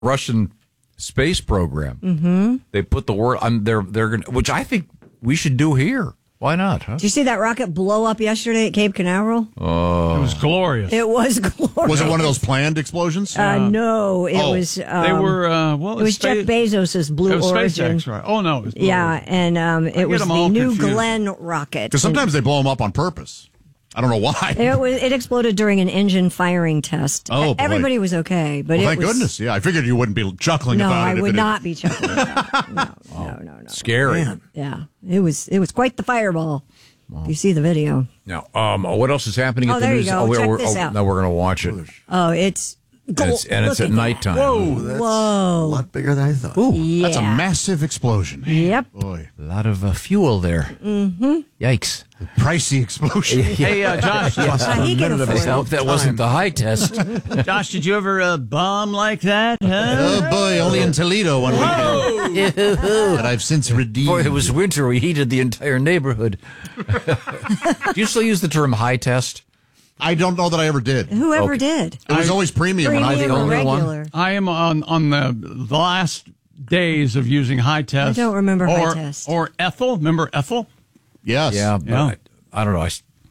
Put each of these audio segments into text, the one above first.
Russian space program. Mm-hmm. They put the word on. They're going, which I think we should do here. Why not? Huh? Did you see that rocket blow up yesterday at Cape Canaveral? It was glorious. It was glorious. Was it one of those planned explosions? No, it was. They were. It was Jeff Bezos' Blue Origin. SpaceX, right? Oh no, it was Blue yeah, Origin. and it was the New confused. Glenn rocket. Because sometimes they blow them up on purpose. I don't know why. It exploded during an engine firing test. Oh, boy. Everybody was okay, but Well, thank goodness. Yeah, I figured you wouldn't be chuckling No, about it. I would not be chuckling. No. Scary. Yeah, it was quite the fireball. Wow. You see the video. Now, what else is happening at the there news? you go. Check this out. Now we're going to watch it. Oh, it's it's at nighttime. Whoa, that's a lot bigger than I thought. Ooh, yeah. That's a massive explosion. Yep. Boy. a lot of fuel there. Mm-hmm. Yikes. Pricey explosion. Hey, Josh. He can afford I hope that wasn't the high test. Josh, did you ever bomb like that? Huh? Oh, boy, only in Toledo one weekend. But I've since redeemed. Boy, it was winter. We heated the entire neighborhood. Do you still use the term high test? I don't know that I ever did. Whoever did. It was always premium. when I Premium was or only one? regular. I am on the last days of using high test. I don't remember high test. Or Ethel. Remember Ethel? Yes. Yeah, but Yeah. I don't know.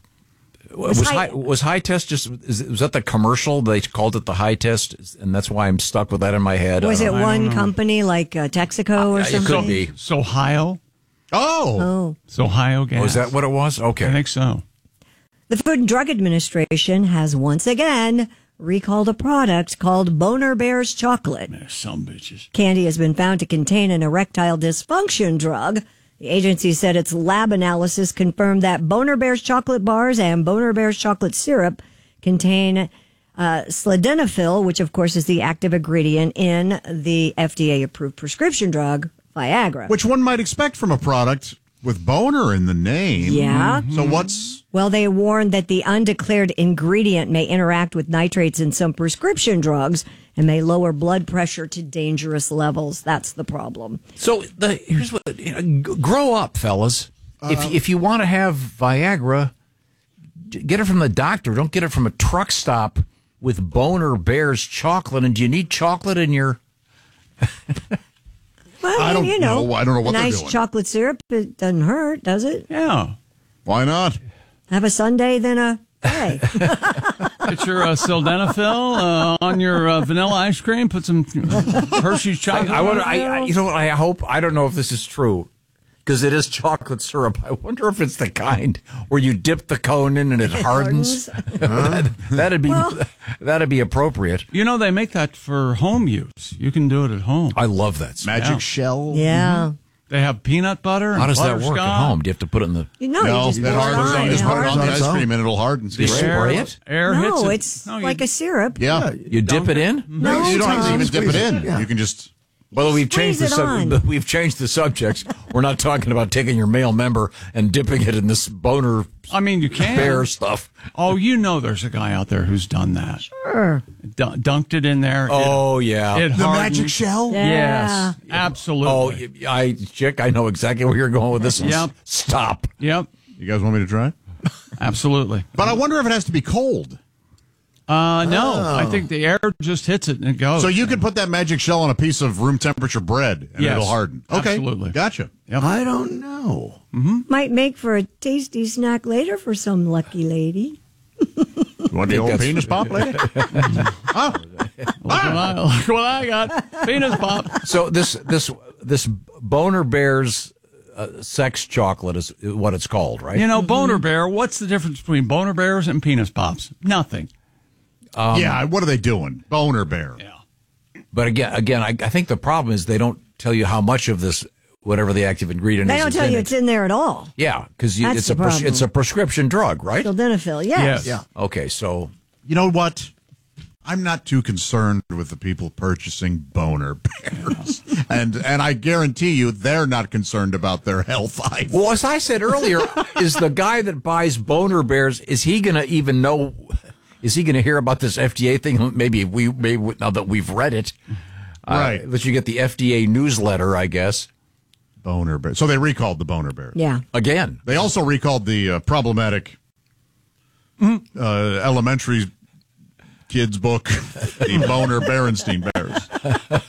Was high test just was that the commercial? They called it the high test, and that's why I'm stuck with that in my head. Was it one company like Texaco or something? It could be. Sohio. Oh. Sohio gas. Oh, is that what it was? Okay. I think so. The Food and Drug Administration has once again recalled a product called Boner Bears chocolate. Some bitches. Candy has been found to contain an erectile dysfunction drug. The agency said its lab analysis confirmed that Boner Bears chocolate bars and Boner Bears chocolate syrup contain sildenafil, which of course is the active ingredient in the FDA-approved prescription drug Viagra. Which one might expect from a product with boner in the name. Yeah. So what's... Well, they warned that the undeclared ingredient may interact with nitrates in some prescription drugs and may lower blood pressure to dangerous levels. That's the problem. So here's what: grow up, fellas. If you want to have Viagra, get it from the doctor. Don't get it from a truck stop with Boner Bears chocolate. And do you need chocolate in your? Well, I don't know. I don't know what they're nice doing. chocolate syrup, it doesn't hurt, does it? Yeah. Why not? Have a Sunday, then a day. Get your sildenafil on your vanilla ice cream. Put some Hershey's chocolate. I wonder. You know what? I hope. I don't know if this is true because it is chocolate syrup. I wonder if it's the kind where you dip the cone in and it hardens. That'd be appropriate. You know, they make that for home use. You can do it at home. I love that. Magic shell. Yeah. They have peanut butter. How and does that work at butterscotch. home? Do you have to put it in the? No, No, you just that pour it hardens. on. Just put it on the hardens. ice cream and it'll harden. You spray it? Air hits No, it. it's No, you- like a syrup. Yeah. You dip it in? No, You don't have to Tom. even dip it in. Yeah. You can just... Well, we've changed Squeeze it on. we've changed the subjects. We're not talking about taking your male member and dipping it in this Boner I mean, you can. Bear stuff. Oh, you know there's a guy out there who's done that. Sure. Dunked it in there. Oh, yeah. It The hardened. magic shell? Yes, absolutely. Oh, Chick, I know exactly where you're going with this. Yep. Stop. Yep, You guys want me to try? absolutely. But I wonder if it has to be cold. No, I think the air just hits it and it goes. So you could put that magic shell on a piece of room temperature bread and Yes, it'll harden. Okay. absolutely. Gotcha. Yep. I don't know. Might make for a tasty snack later for some lucky lady. You want the old that's- penis pop later? Look what I got. Penis pop. So this Boner Bears sex chocolate is what it's called, right? You know, Boner Bear, what's the difference between Boner Bears and penis pops? Nothing. Yeah, what are they doing? Boner Bear. Yeah. But again, I think the problem is they don't tell you how much of this, whatever the active ingredient They is. don't is tell in you it. it's in there at all. Yeah, because That's it's the problem. it's a prescription drug, right? Sildenafil, yes. Yes. Okay, so You know what? I'm not too concerned with the people purchasing Boner Bears. and I guarantee you they're not concerned about their health either. well, as I said earlier, is the guy that buys Boner Bears, is he going to even know? Is he going to hear about this FDA thing? Maybe now that we've read it, Right. that you get the FDA newsletter, I guess. Boner Bear. So they recalled the Boner Bear. Yeah. Again, They also recalled the problematic elementary kids book, the Boner Berenstein Bears.